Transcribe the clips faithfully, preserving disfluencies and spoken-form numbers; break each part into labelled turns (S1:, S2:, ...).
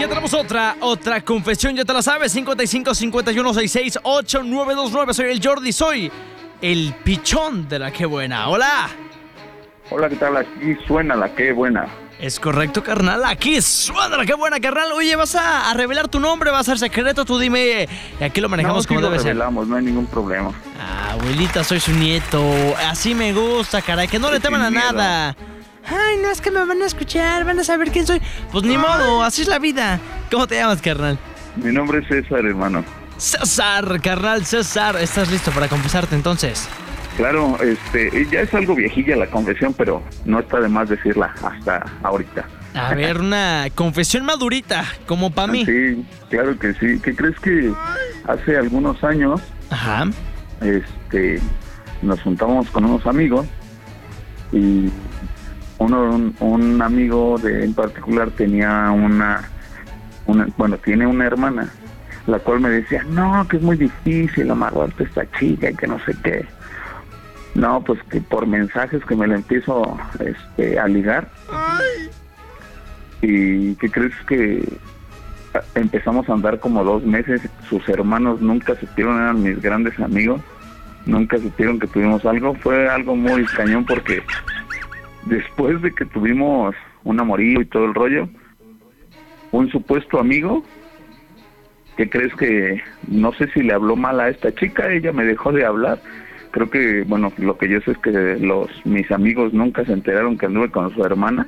S1: ya tenemos otra, otra confesión, ya te la sabes. cincuenta y cinco, cincuenta y uno, sesenta y seis, ochenta y nueve veintinueve. Soy el Jordi, soy el pichón de la que buena. Hola.
S2: Hola, ¿qué tal? Aquí suena la que buena.
S1: Es correcto, carnal. Aquí suena la que buena, carnal. Oye, ¿vas a, a revelar tu nombre? ¿Va a ser secreto? Tú dime. Y aquí lo manejamos
S2: no,
S1: como
S2: sí
S1: debe
S2: lo
S1: ser.
S2: revelamos, no hay ningún problema.
S1: Ah, abuelita, soy su nieto. Así me gusta, caray. Que no le teman a nada. Ay, no, es que me van a escuchar, van a saber quién soy. Pues ni modo, así es la vida. ¿Cómo te llamas, carnal?
S2: Mi nombre es César, hermano.
S1: César, carnal, César. ¿Estás listo para confesarte entonces?
S2: Claro, este, ya es algo viejilla la confesión, pero no está de más decirla hasta ahorita.
S1: A ver, una confesión madurita, como para mí.
S2: Sí, claro que sí. ¿Qué crees que hace algunos años,
S1: Ajá.
S2: este, nos juntamos con unos amigos y uno, un, un amigo de, en particular tenía una, una, bueno, tiene una hermana, la cual me decía, no, que es muy difícil amarrarte a esta chica y que no sé qué. No, pues que por mensajes que me la empiezo este, a ligar. Ay. ¿Y qué crees que empezamos a andar como dos meses? Sus hermanos nunca supieron, eran mis grandes amigos, nunca supieron que tuvimos algo. Fue algo muy cañón porque después de que tuvimos un amorío y todo el rollo, un supuesto amigo, ¿qué crees que? No sé si le habló mal a esta chica, ella me dejó de hablar. Creo que, bueno, lo que yo sé es que los mis amigos nunca se enteraron que anduve con su hermana.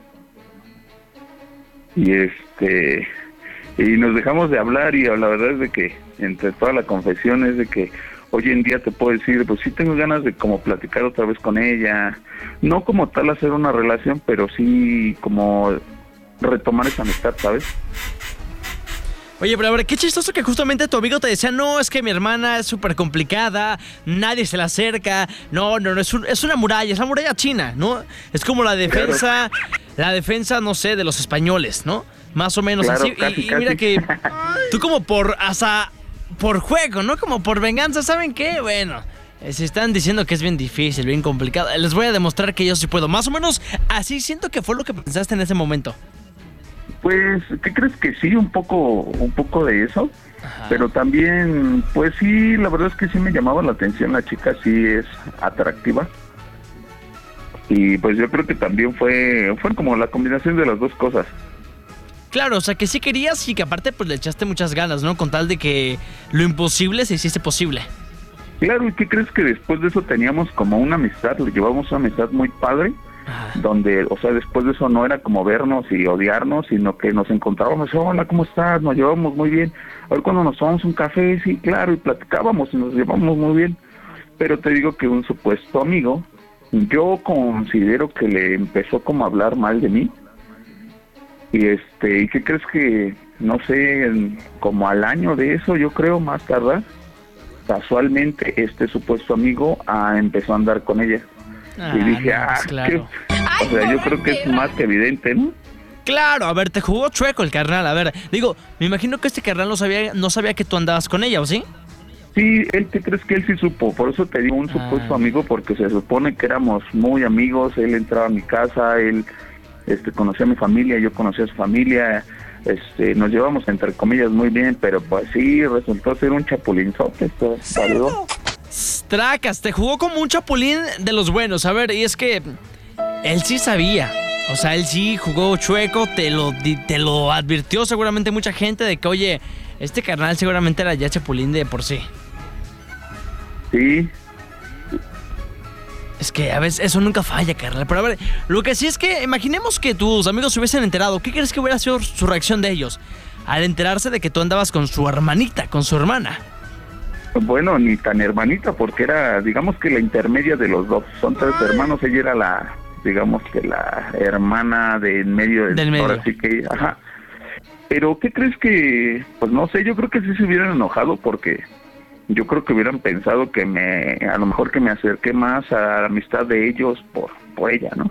S2: Y este y nos dejamos de hablar, y la verdad es de que entre toda la confesión es de que hoy en día te puedo decir, pues sí tengo ganas de como platicar otra vez con ella, no como tal hacer una relación, pero sí como retomar esa amistad, ¿sabes?
S1: Oye, pero a ver, qué chistoso que justamente tu amigo te decía, no, es que mi hermana es súper complicada, nadie se la acerca, no, no, no, es, un, es una muralla, es la muralla china, ¿no? Es como la defensa, claro. la defensa, no sé, de los españoles, ¿no? Más o menos
S2: claro,
S1: así,
S2: casi,
S1: y, y
S2: casi.
S1: mira que tú como por, hasta por juego, ¿no? Como por venganza, ¿saben qué? Bueno, se están diciendo que es bien difícil, bien complicado, les voy a demostrar que yo sí puedo, más o menos así siento que fue lo que pensaste en ese momento.
S2: Pues, ¿qué crees que sí? Un poco, un poco de eso. Ajá. Pero también, pues sí, la verdad es que sí me llamaba la atención, la chica sí es atractiva. Y pues yo creo que también fue, fue como la combinación de las dos cosas.
S1: Claro, o sea que sí querías y que aparte pues le echaste muchas ganas, ¿no? Con tal de que lo imposible se hiciese posible.
S2: Claro, ¿y qué crees que después de eso teníamos como una amistad, le llevamos una amistad muy padre? Ajá. Donde, o sea, después de eso no era como vernos y odiarnos, sino que nos encontrábamos, hola, ¿cómo estás? Nos llevamos muy bien. A ver, cuando nos tomamos un café, sí, claro, y platicábamos y nos llevamos muy bien. Pero te digo que un supuesto amigo, yo considero que le empezó como a hablar mal de mí. Y este, ¿y qué crees que, no sé, como al año de eso, yo creo, más tardar, casualmente este supuesto amigo ah, empezó a andar con ella. Ah, y dije, no, ah, pues claro. ¿Qué? O sea, yo creo que es más que evidente, ¿no?
S1: Claro, a ver, te jugó chueco el carnal, a ver, digo, me imagino que este carnal no sabía, no sabía que tú andabas con ella, ¿o sí?
S2: Sí, él, ¿te crees que él sí supo? Por eso te digo un supuesto ah. amigo, porque se supone que éramos muy amigos, él entraba a mi casa, él este, conocía a mi familia, yo conocía a su familia, este, nos llevamos entre comillas muy bien, pero pues sí, resultó ser un chapulinzote, esto, ¿valió?
S1: Tracas, te jugó como un chapulín de los buenos. A ver, y es que él sí sabía. O sea, él sí jugó chueco, te lo, te lo advirtió seguramente mucha gente de que, oye, este carnal seguramente era ya chapulín de por sí.
S2: Sí.
S1: Es que a veces eso nunca falla, carnal. Pero a ver, lo que sí es que imaginemos que tus amigos se hubiesen enterado. ¿Qué crees que hubiera sido su reacción de ellos al enterarse de que tú andabas con su hermanita, con su hermana?
S2: Bueno, ni tan hermanita, porque era, digamos que la intermedia de los dos. Son tres hermanos, ella era la, digamos que la hermana de en medio.
S1: Del medio.
S2: Ahora sí que, ajá. Pero, ¿qué crees que? Pues no sé, yo creo que sí se hubieran enojado porque yo creo que hubieran pensado que me, a lo mejor que me acerqué más a la amistad de ellos por, por ella, ¿no?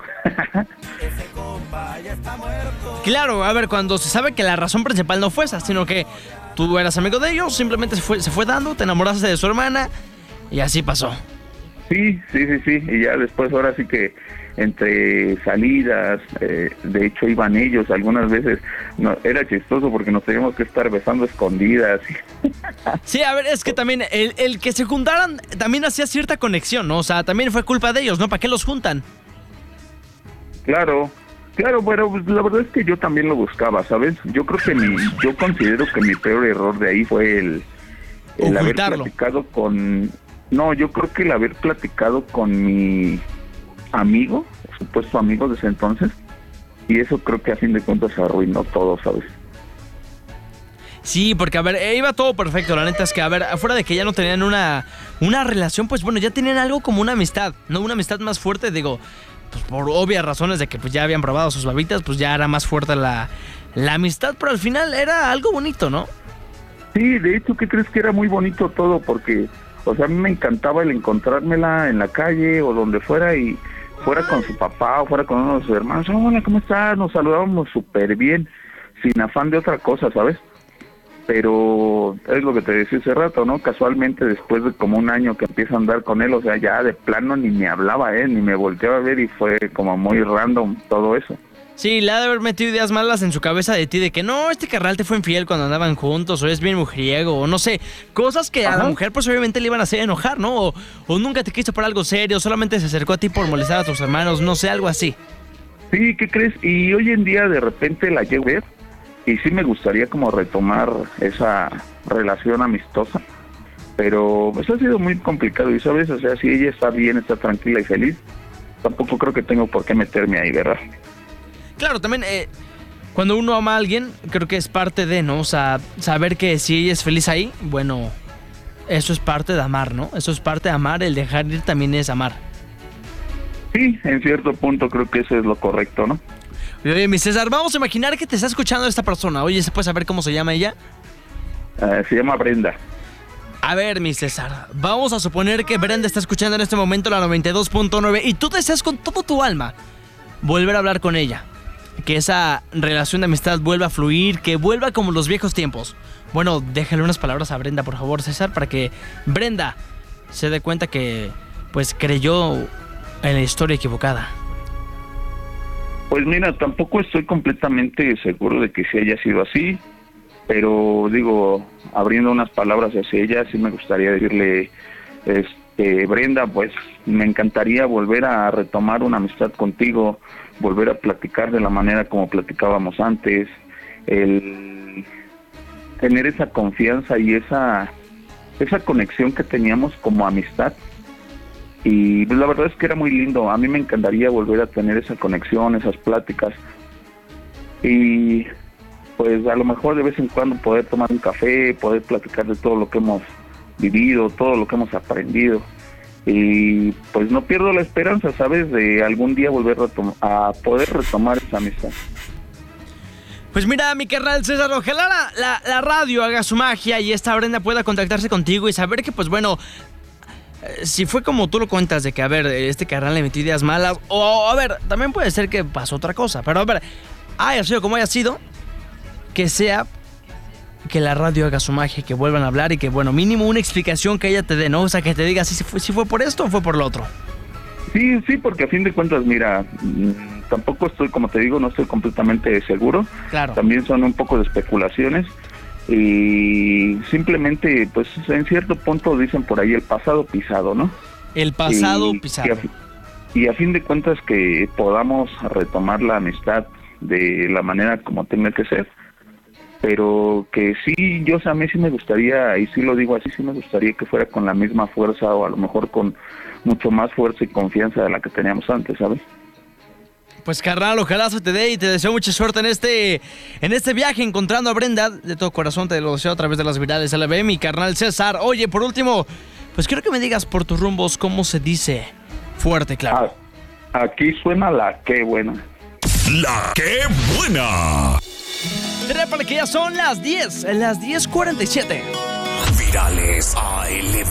S1: Claro, a ver, cuando se sabe que la razón principal no fue esa, sino que tú eras amigo de ellos, simplemente se fue, se fue dando, te enamoraste de su hermana y así pasó.
S2: Sí, sí, sí, sí, y ya después ahora sí que entre salidas, eh, de hecho iban ellos, algunas veces no, era chistoso porque nos teníamos que estar besando escondidas.
S1: Sí, a ver, es que también el, el que se juntaran también hacía cierta conexión, ¿no? O sea, también fue culpa de ellos, ¿no? ¿Para qué los juntan?
S2: Claro, claro, pero pues, la verdad es que yo también lo buscaba, ¿sabes? Yo creo que mi, yo considero que mi peor error de ahí fue el, el haber platicado con... No, yo creo que el haber platicado con mi amigo, supuesto amigo de ese entonces, y eso creo que a fin de cuentas se arruinó todo, ¿sabes?
S1: Sí, porque a ver, iba todo perfecto, la neta es que a ver, afuera de que ya no tenían una, una relación, pues bueno, ya tenían algo como una amistad, ¿no? Una amistad más fuerte, digo, pues por obvias razones de que pues ya habían probado sus babitas, pues ya era más fuerte la, la amistad, pero al final era algo bonito, ¿no?
S2: Sí, de hecho, ¿qué crees? Que era muy bonito todo, porque... O sea, a mí me encantaba el encontrármela en la calle o donde fuera y fuera con su papá o fuera con uno de sus hermanos. Hola, ¿cómo estás? Nos saludábamos súper bien, sin afán de otra cosa, ¿sabes? Pero es lo que te decía hace rato, ¿no? Casualmente después de como un año que empiezo a andar con él, o sea, ya de plano ni me hablaba, ¿eh? Ni me volteaba a ver y fue como muy random todo eso.
S1: Sí, le ha de haber metido ideas malas en su cabeza de ti, de que no, este carnal te fue infiel cuando andaban juntos, o es bien mujeriego, o no sé, cosas que Ajá. a la mujer pues obviamente le iban a hacer enojar, ¿no? O, o nunca te quiso por algo serio, solamente se acercó a ti por molestar a tus hermanos, no sé, algo así.
S2: Sí, ¿qué crees? Y hoy en día de repente la llevo a ver, y sí me gustaría como retomar esa relación amistosa, pero pues ha sido muy complicado, y sabes, o sea, si ella está bien, está tranquila y feliz, tampoco creo que tengo por qué meterme ahí, ¿verdad?
S1: Claro, también eh, cuando uno ama a alguien, creo que es parte de, ¿no? O sea, saber que si ella es feliz ahí, bueno, eso es parte de amar, ¿no? Eso es parte de amar, el dejar ir también es amar.
S2: Sí, en cierto punto creo que eso es lo correcto, ¿no?
S1: Oye, mi César, vamos a imaginar que te está escuchando esta persona. Oye, ¿se puede saber cómo se llama ella?
S2: Uh, se llama Brenda.
S1: A ver, mi César, vamos a suponer que Brenda está escuchando en este momento la noventa y dos punto nueve y tú deseas con todo tu alma volver a hablar con ella. Que esa relación de amistad vuelva a fluir, que vuelva como los viejos tiempos. Bueno, déjale unas palabras a Brenda, por favor, César, para que Brenda se dé cuenta que, pues, creyó en la historia equivocada.
S2: Pues mira, tampoco estoy completamente seguro de que sí haya sido así, pero digo, abriendo unas palabras hacia ella, sí me gustaría decirle, este, Brenda, pues, me encantaría volver a retomar una amistad contigo, volver a platicar de la manera como platicábamos antes, el tener esa confianza y esa esa conexión que teníamos como amistad. Y pues la verdad es que era muy lindo. A mí me encantaría volver a tener esa conexión, esas pláticas. Y pues a lo mejor de vez en cuando poder tomar un café, poder platicar de todo lo que hemos vivido, todo lo que hemos aprendido. Y pues no pierdo la esperanza, ¿sabes? De algún día volver a, a poder retomar esa amistad.
S1: Pues mira, mi carnal César, ojalá la, la, la radio haga su magia y esta Brenda pueda contactarse contigo y saber que, pues bueno, eh, si fue como tú lo cuentas, de que, a ver, este carnal le metió ideas malas, o a ver, también puede ser que pasó otra cosa, pero a ver, haya sido como haya sido, que sea... que la radio haga su magia, que vuelvan a hablar y que, bueno, mínimo una explicación que ella te dé, ¿no? O sea, que te diga si fue, si fue por esto o fue por lo otro.
S2: Sí, sí, porque a fin de cuentas, mira, tampoco estoy, como te digo, no estoy completamente seguro.
S1: Claro. También
S2: son un poco de especulaciones y simplemente, pues, en cierto punto dicen por ahí el pasado pisado, ¿no?
S1: El pasado
S2: y,
S1: pisado.
S2: Y a, y a fin de cuentas que podamos retomar la amistad de la manera como tenga que ser. Pero que sí, yo o sea, a mí sí me gustaría, y sí lo digo así, sí me gustaría que fuera con la misma fuerza o a lo mejor con mucho más fuerza y confianza de la que teníamos antes, ¿sabes?
S1: Pues carnal, ojalá se te dé y te deseo mucha suerte en este en este viaje encontrando a Brenda. De todo corazón te lo deseo a través de las virales L B, mi carnal César. Oye, por último, pues quiero que me digas por tus rumbos cómo se dice fuerte, claro.
S2: Ah, aquí suena la qué buena.
S3: La qué buena.
S1: Trépale que ya son las diez, las diez cuarenta y siete.
S3: Virales A L